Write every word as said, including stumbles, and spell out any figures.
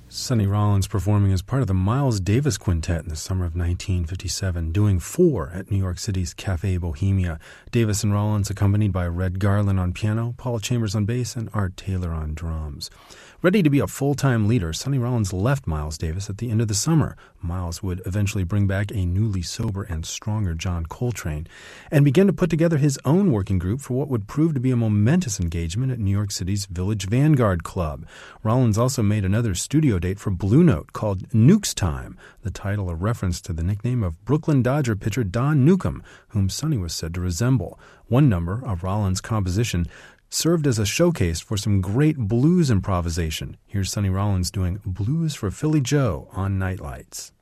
Sonny Rollins performing as part of the Miles Davis Quintet in the summer of nineteen fifty-seven, doing four at New York City's Café Bohemia. Davis and Rollins accompanied by Red Garland on piano, Paul Chambers on bass, and Art Taylor on drums. Ready to be a full-time leader, Sonny Rollins left Miles Davis at the end of the summer. Miles would eventually bring back a newly sober and stronger John Coltrane and begin to put together his own working group for what would prove to be a momentous engagement at New York City's Village Vanguard Club. Rollins also made another studio date for Blue Note called Nuke's Time, the title a reference to the nickname of Brooklyn Dodger pitcher Don Newcombe, whom Sonny was said to resemble. One number of Rollins' composition served as a showcase for some great blues improvisation. Here's Sonny Rollins doing Blues for Philly Joe on Nightlights.